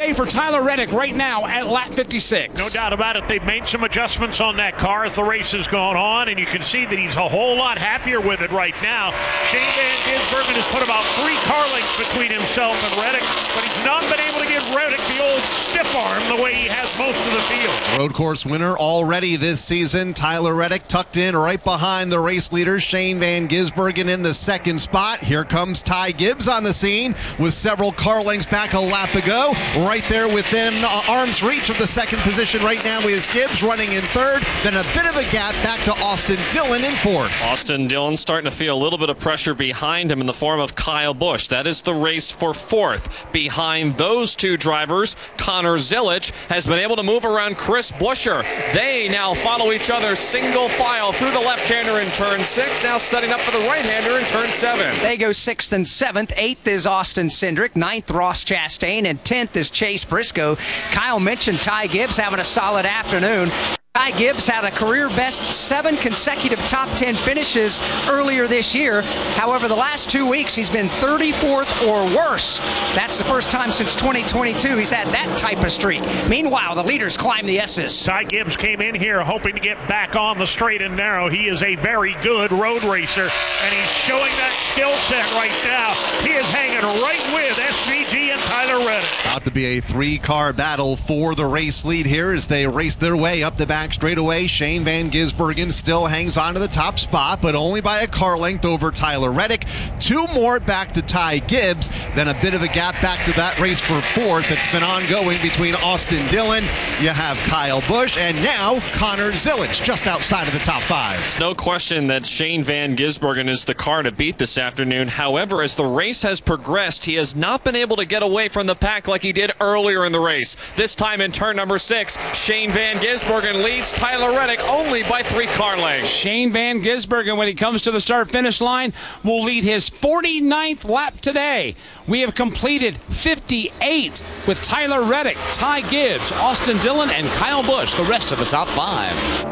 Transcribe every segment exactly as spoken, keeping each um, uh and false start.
day for Tyler Reddick right now at lap fifty-six. No doubt about it. They've made some adjustments on that car as the race has gone on, and you can see that he's a whole lot happier with it right now. Shane Van Gisbergen has put about three car lengths between himself and Reddick, but he's not been able to give Reddick the old stiff arm the way he has most of the field. Road course winner already this season. Tyler Reddick tucked in right behind the race leader, Shane Van Gisbergen, in the second spot. Here comes Ty Gibbs on the scene with several car lengths back a lap ago. Right there within uh, arm's reach of the second position right now is Gibbs running in third. Then a bit of a gap back to Austin Dillon in fourth. Austin Dillon starting to feel a little bit of pressure behind him in the form of Kyle Busch. That is the race for fourth. Behind those two drivers, Connor Zilic has been able to move around Chris Buescher. They now follow each other single file through the left-hander in turn six, now setting up for the right-hander in turn seven. They go sixth and seventh. Eighth is Austin Cindric. Ninth, Ross Chastain. And tenth is Chase Briscoe. Kyle mentioned Ty Gibbs having a solid afternoon. Ty Gibbs had a career-best seven consecutive top ten finishes earlier this year. However, the last two weeks he's been thirty-fourth or worse. That's the first time since twenty twenty-two he's had that type of streak. Meanwhile, the leaders climb the S's. Ty Gibbs came in here hoping to get back on the straight and narrow. He is a very good road racer, and he's showing that skill set right now. He is hanging right with S V G and Tyler Reddick. About to be a three-car battle for the race lead here as they race their way up the back straightaway. Shane Van Gisbergen still hangs on to the top spot, but only by a car length over Tyler Reddick. Two more back to Ty Gibbs, then a bit of a gap back to that race for fourth that's been ongoing between Austin Dillon. You have Kyle Busch, and now Connor Zilic just outside of the top five. It's no question that Shane Van Gisbergen is the car to beat this afternoon. However, as the race has progressed, he has not been able to get away from the pack like he did earlier in the race. This time in turn number six, Shane Van Gisbergen leads Tyler Reddick only by three car lengths. Shane Van Gisbergen, when he comes to the start-finish line, will lead his forty-ninth lap today. We have completed fifty-eight with Tyler Reddick, Ty Gibbs, Austin Dillon, and Kyle Busch, the rest of the top five.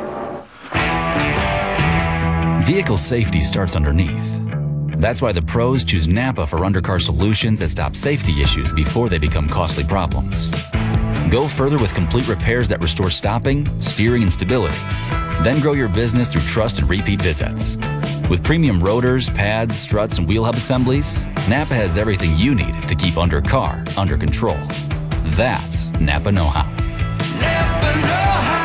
Vehicle safety starts underneath. That's why the pros choose Napa for undercar solutions that stop safety issues before they become costly problems. Go further with complete repairs that restore stopping, steering, and stability. Then grow your business through trust and repeat visits. With premium rotors, pads, struts, and wheel hub assemblies, Napa has everything you need to keep undercar under control. That's Napa know-how. Napa know-how.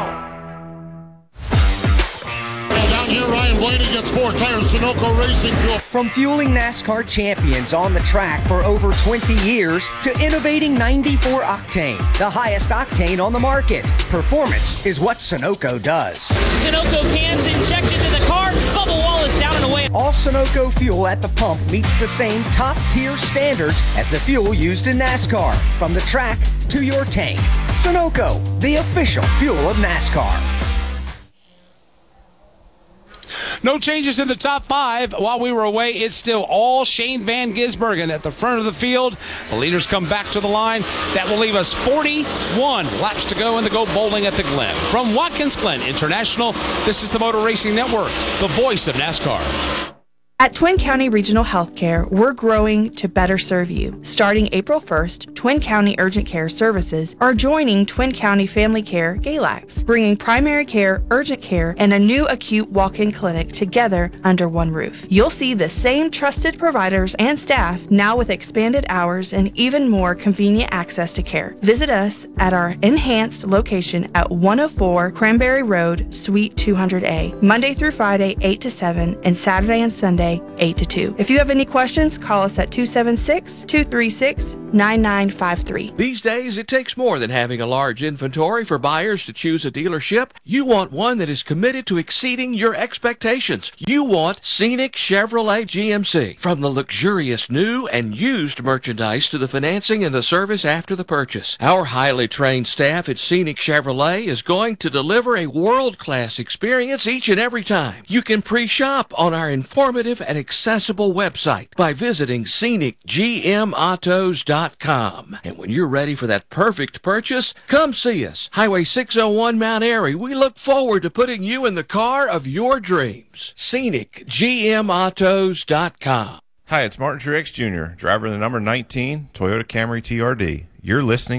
Down here, Ryan Blaney gets four tires, Sunoco Racing Fuel. From fueling NASCAR champions on the track for over twenty years to innovating ninety-four octane, the highest octane on the market. Performance is what Sunoco does. Sunoco cans injected into the car, bubble wall is down and away. All Sunoco fuel at the pump meets the same top-tier standards as the fuel used in NASCAR, from the track to your tank. Sunoco, the official fuel of NASCAR. No changes in the top five. While we were away, it's still all Shane Van Gisbergen at the front of the field. The leaders come back to the line. That will leave us forty-one laps to go in the Go Bowling at the Glen. From Watkins Glen International, this is the Motor Racing Network, the voice of NASCAR. At Twin County Regional Healthcare, we're growing to better serve you. Starting April first, Twin County Urgent Care Services are joining Twin County Family Care Galax, bringing primary care, urgent care, and a new acute walk-in clinic together under one roof. You'll see the same trusted providers and staff, now with expanded hours and even more convenient access to care. Visit us at our enhanced location at one oh four Cranberry Road, Suite two hundred A, Monday through Friday, eight to seven, and Saturday and Sunday, eight to two. If you have any questions, call us at two seven six, two three six, nine nine five three. These days, it takes more than having a large inventory for buyers to choose a dealership. You want one that is committed to exceeding your expectations. You want Scenic Chevrolet G M C. From the luxurious new and used merchandise to the financing and the service after the purchase, our highly trained staff at Scenic Chevrolet is going to deliver a world-class experience each and every time. You can pre-shop on our informative and accessible website by visiting scenic g m autos dot com. And when you're ready for that perfect purchase, come see us. Highway six oh one Mount Airy. We look forward to putting you in the car of your dreams. scenic g m autos dot com. Hi, it's Martin Truex Junior, driver of the number nineteen Toyota Camry T R D. You're listening